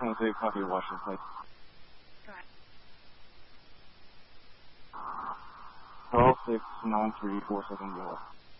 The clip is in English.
San Jose, copy Washington Flight. Go ahead. 126934 second Yellow.